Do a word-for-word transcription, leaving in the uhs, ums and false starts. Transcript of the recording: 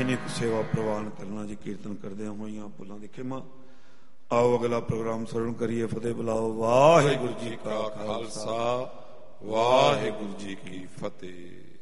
ਬੇਨਿਕ ਸੇਵਾ ਪ੍ਰਵਾਨ ਕਰਨਾ ਜੀ। ਕੀਰਤਨ ਕਰਦਿਆਂ ਹੋਈਆਂ ਭੁੱਲਾਂ ਦੀ ਖਿਮਾ। ਆਓ ਅਗਲਾ ਪ੍ਰੋਗਰਾਮ ਸਰਵਣ ਕਰੀਏ। ਫਤਿਹ ਬੁਲਾਓ। ਵਾਹਿਗੁਰੂ ਜੀ ਕਾ ਖਾਲਸਾ, ਵਾਹਿਗੁਰੂ ਜੀ ਕੀ ਫਤਿਹ।